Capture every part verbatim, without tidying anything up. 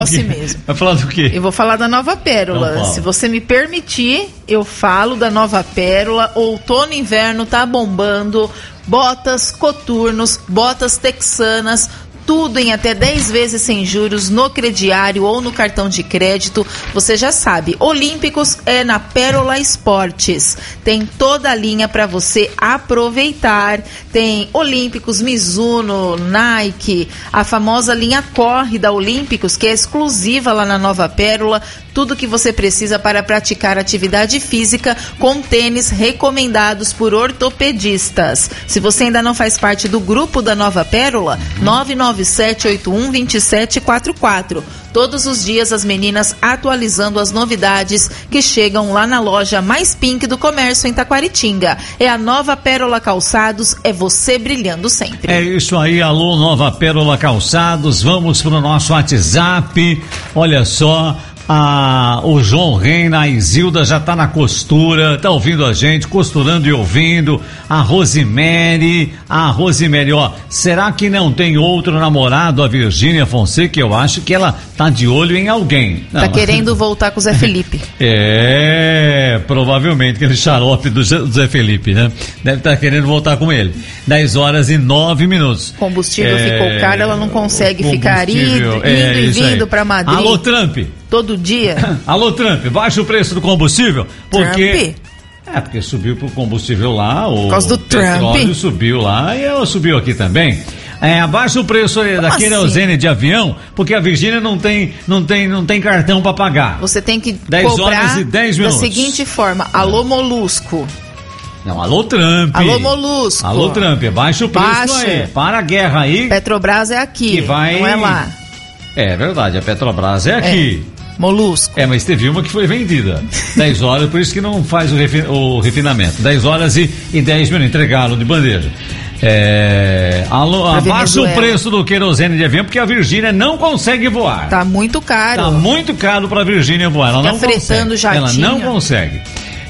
Assim mesmo. Vai falar do quê? Eu vou falar da Nova Pérola. Se você me permitir, eu falo da Nova Pérola. Outono e inverno tá bombando. Botas, coturnos, botas texanas, tudo em até dez vezes sem juros no crediário ou no cartão de crédito. Você já sabe, Olímpicos é na Pérola Esportes. Tem toda a linha para você aproveitar. Tem Olímpicos, Mizuno, Nike, a famosa linha Corre da Olímpicos, que é exclusiva lá na Nova Pérola. Tudo que você precisa para praticar atividade física com tênis recomendados por ortopedistas. Se você ainda não faz parte do grupo da Nova Pérola, nove nove sete oito um dois sete quatro quatro. Todos os dias as meninas atualizando as novidades que chegam lá na loja mais pink do comércio em Taquaritinga. É a Nova Pérola Calçados, é você brilhando sempre. É isso aí, alô Nova Pérola Calçados, vamos pro nosso WhatsApp. Olha só, Ah, o João Reina, a Isilda já tá na costura, tá ouvindo a gente, costurando e ouvindo. A Rosemary, a Rosemary, ó, será que não tem outro namorado, a Virgínia Fonseca? Eu acho que ela tá de olho em alguém. Não, tá querendo voltar com o Zé Felipe. É, provavelmente, aquele xarope do Zé Felipe, né? Deve estar tá querendo voltar com ele. dez horas e nove minutos. Combustível é, ficou caro, ela não consegue ficar indo, indo é, e vindo pra Madrid. Alô, Trump! Todo dia. Alô, Trump, baixa o preço do combustível, porque... Trump? É, porque subiu pro combustível lá, o Por causa do petróleo Trump. subiu lá e ela subiu aqui também. É, abaixa o preço Como da querosene assim? de avião, porque a Virgínia não tem, não tem, não tem cartão pra pagar. Você tem que dez cobrar horas e dez da minutos. seguinte forma: alô, Molusco. Não, alô, Trump. Alô, Molusco. Alô, Trump, baixa o preço Baixa. aí. Para a guerra aí. Petrobras é aqui, Que vai... não é lá. É verdade, a Petrobras é aqui. É. Molusco. É, mas teve uma que foi vendida. dez horas, por isso que não faz o, refi- o refinamento. dez horas e, e dez minutos, entregaram de bandeja. É, alô, abaixa o preço do querosene de avião, porque a Virgínia não consegue voar. Tá muito caro. Tá muito caro pra Virgínia voar. Ela Fica não fretando consegue. jatinho. Ela não consegue.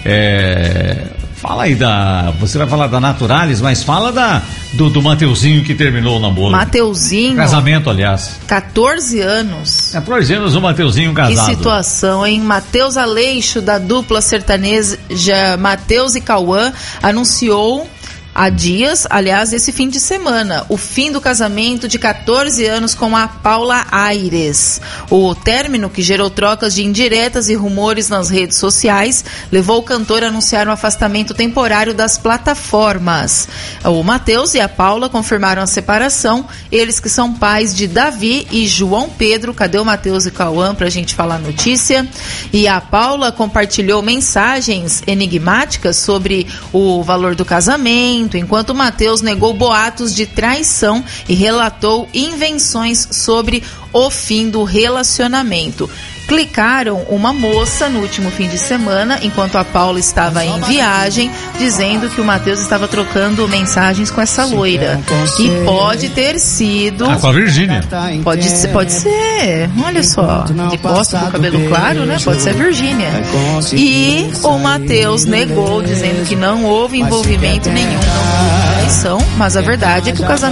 É, fala aí da... Você vai falar da Naturalis, mas fala da, do, do Mateuzinho que terminou o namoro. Mateuzinho. Casamento, aliás. catorze anos. É por anos o Mateuzinho casado. Que situação, hein? Matheus Aleixo, da dupla sertaneja Matheus e Cauã, anunciou há dias, aliás, esse fim de semana, o fim do casamento de catorze anos com a Paula Aires. O término, que gerou trocas de indiretas e rumores nas redes sociais, levou o cantor a anunciar um afastamento temporário das plataformas. O Matheus e a Paula confirmaram a separação, eles que são pais de Davi e João Pedro. Cadê o Matheus e Cauã pra gente falar a notícia? E a Paula compartilhou mensagens enigmáticas sobre o valor do casamento, enquanto o Matheus negou boatos de traição e relatou invenções sobre o fim do relacionamento. Clicaram uma moça no último fim de semana, enquanto a Paula estava em viagem, dizendo que o Matheus estava trocando mensagens com essa loira. E pode ter sido... Ah, com a Virgínia. Pode ser, pode ser. Olha só, de costa do cabelo claro, né? Pode ser a Virgínia. E o Matheus negou, dizendo que não houve envolvimento nenhum, não houve traição, mas a verdade é que o casamento